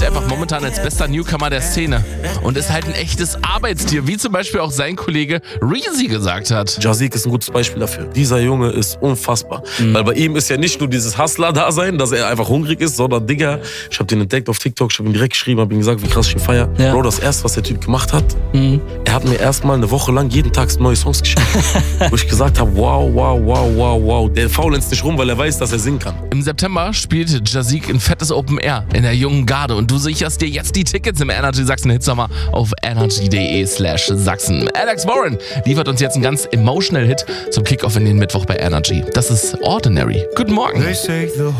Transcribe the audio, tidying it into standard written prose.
einfach momentan als bester Newcomer der Szene und ist halt ein echtes Arbeitstier, wie zum Beispiel auch sein Kollege Reezy gesagt hat. Jazik ist ein gutes Beispiel dafür. Dieser Junge ist unfassbar. Weil bei ihm ist ja nicht nur dieses Hustler-Dasein, dass er einfach hungrig ist, sondern Digga, ich habe den entdeckt auf TikTok, ich habe ihm direkt geschrieben, habe ihm gesagt, wie krass ich ihn feier. Ja. Bro, das erste, was der Typ gemacht hat, er hat mir erstmal eine Woche lang jeden Tag neue Songs geschickt. Wo ich gesagt habe, wow. Der faulenzt nicht rum, weil er weiß, dass er singen kann. Im September spielt Jazik ein fettes Open Air in der jungen Garde und du sicherst dir jetzt die Tickets im Energy Sachsen Hitsommer auf energy.de/Sachsen. Alex Warren liefert uns jetzt einen ganz emotional Hit zum Kickoff in den Mittwoch bei Energy. Das ist Ordinary. Guten Morgen.